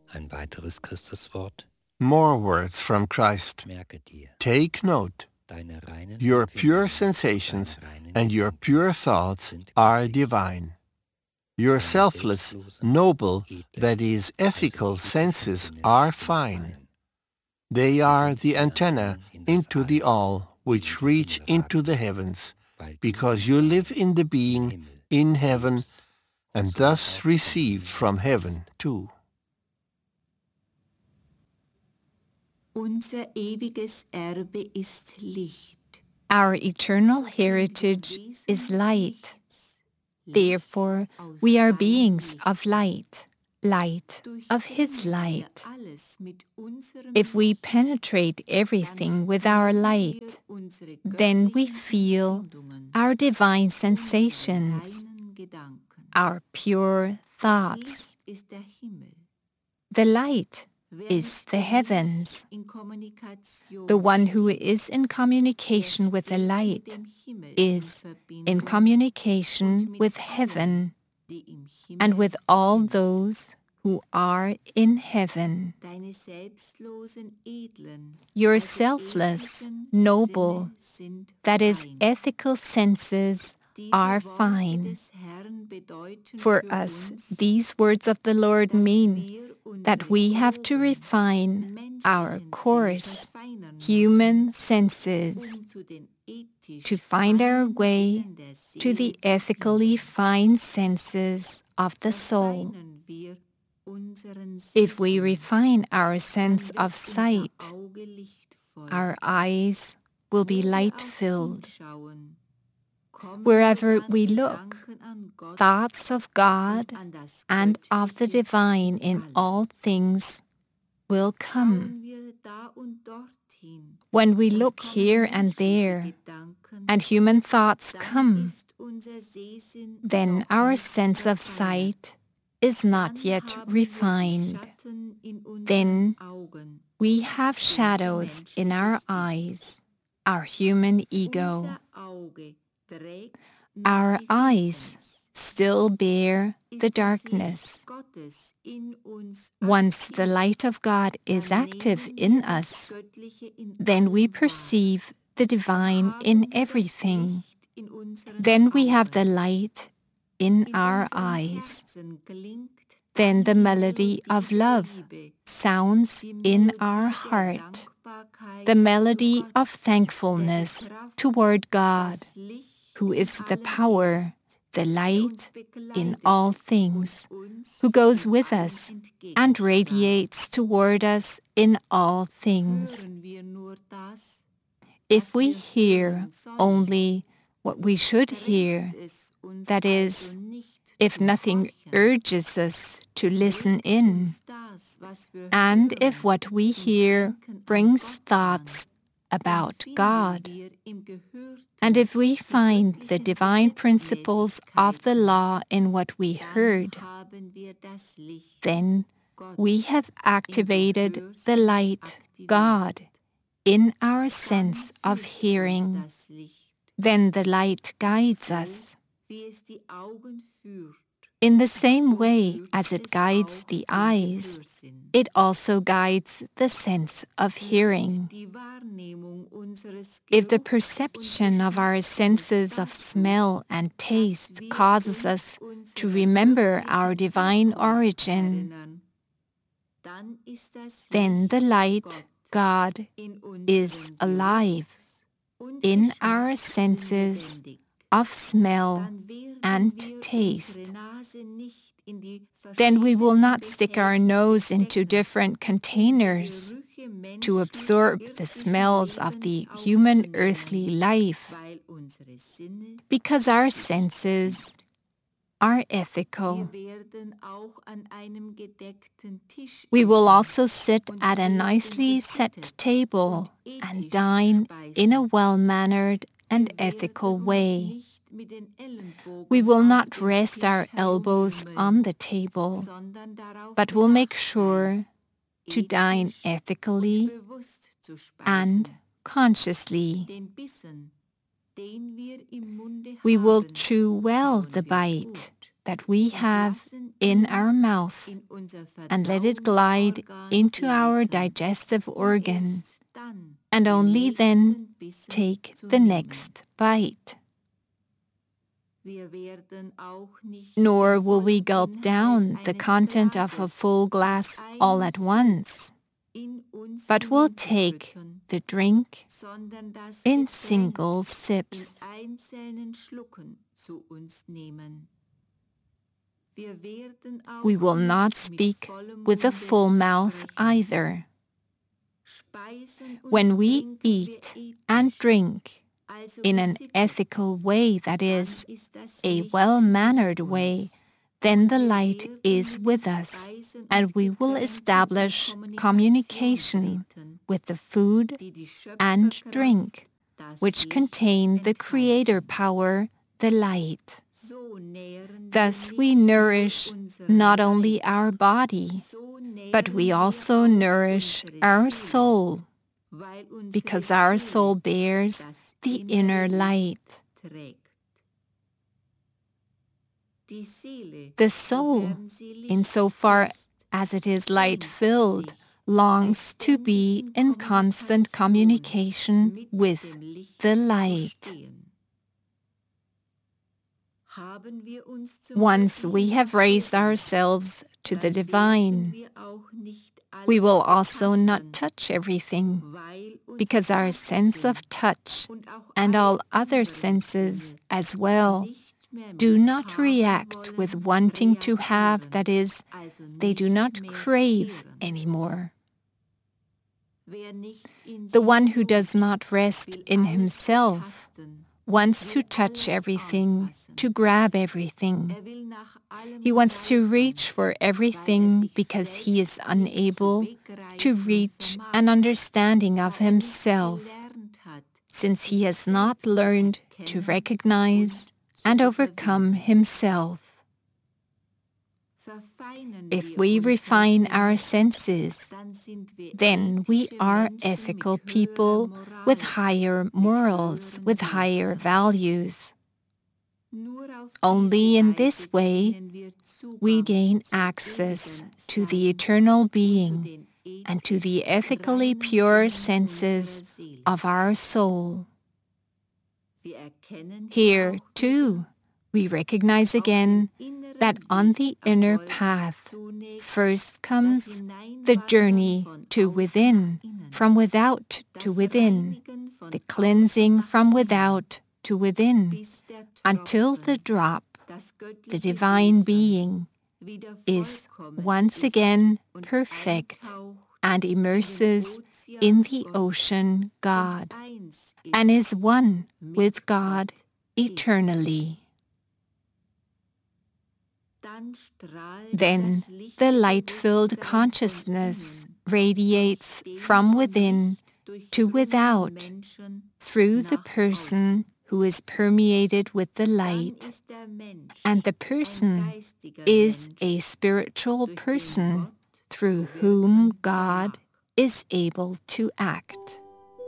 Ein weiteres Christuswort. More words from Christ. Merke dir, Take note. deine reinen Your pure Empfindungen, sensations deine reinen and your Gedanken pure thoughts sind are göttlich. divine. Your Deine selfless, selbstlosen, noble, edlen, that is, ethical persönlichen senses Sinne are sind fine. rein. They Sie are sind the die antenna Antennen in das into the All, all, die in which die reach Himmel into the ragt, heavens, weil du because im you Sein, live in the im being, Himmel, in heaven, lebst und and somit thus auch vom receive Himmel from her heaven kommst. too. Unser ewiges Erbe ist Licht. Our eternal heritage is light. Therefore, we are beings of light, light of His light. If we penetrate everything with our light, then we feel our divine sensations, our pure thoughts. The light is the heavens. The one who is in communication with the light is in communication with heaven and with all those who are in heaven. Your selfless, noble, that is, ethical senses are fine. For us, these words of the Lord mean that we have to refine our coarse, human senses to find our way to the ethically fine senses of the soul. If we refine our sense of sight, our eyes will be light-filled. Wherever we look, thoughts of God and of the divine in all things will come. When we look here and there, and human thoughts come, then our sense of sight is not yet refined. Then we have shadows in our eyes, our human ego. Our eyes still bear the darkness. Once the light of God is active in us, then we perceive the divine in everything. Then we have the light in our eyes. Then the melody of love sounds in our heart, the melody of thankfulness toward God, who is the power, the light in all things, who goes with us and radiates toward us in all things. If we hear only what we should hear, that is, if nothing urges us to listen in, and if what we hear brings thoughts about God, and if we find the divine principles of the law in what we heard, then we have activated the light, God, in our sense of hearing. Then the light guides us. In the same way as it guides the eyes, it also guides the sense of hearing. If the perception of our senses of smell and taste causes us to remember our divine origin, then the light, God, is alive in our senses of smell and taste. Then we will not stick our nose into different containers to absorb the smells of the human earthly life, because our senses are ethical. We will also sit at a nicely set table and dine in a well-mannered and ethical way. We will not rest our elbows on the table, but will make sure to dine ethically and consciously. We will chew well the bite that we have in our mouth and let it glide into our digestive organ, and only then take the next bite. Nor will we gulp down the content of a full glass all at once, but will take the drink in single sips. We will not speak with a full mouth either. When we eat and drink in an ethical way, that is, a well-mannered way, then the light is with us, and we will establish communication with the food and drink, which contain the creator power, the light. Thus we nourish not only our body, but we also nourish our soul, because our soul bears the inner light. The soul, insofar as it is light-filled, longs to be in constant communication with the light. Once we have raised ourselves to the divine, we will also not touch everything, because our sense of touch and all other senses as well do not react with wanting to have, that is, they do not crave anymore. The one who does not rest in himself wants to touch everything, to grab everything. He wants to reach for everything because he is unable to reach an understanding of himself, since he has not learned to recognize and overcome himself. If we refine our senses, then we are ethical people with higher morals, with higher values. Only in this way we gain access to the eternal being and to the ethically pure senses of our soul. Here, too, we recognize again that on the inner path first comes the journey to within, from without to within, the cleansing from without to within, until the drop, the divine being, is once again perfect and immerses in the ocean God, and is one with God eternally. Then the light-filled consciousness radiates from within to without through the person who is permeated with the light, and the person is a spiritual person through whom God is able to act.